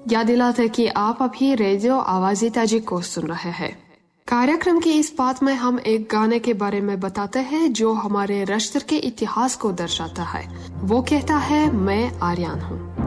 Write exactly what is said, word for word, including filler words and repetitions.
याद दिलाते कि आप अभी रेडियो आवाज़ी ताजिक को सुन रहे हैं। कार्यक्रम की इस बात में हम एक गाने के बारे में बताते हैं जो हमारे राष्ट्र के इतिहास को दर्शाता है। वो कहता है, मैं आर्यन हूँ।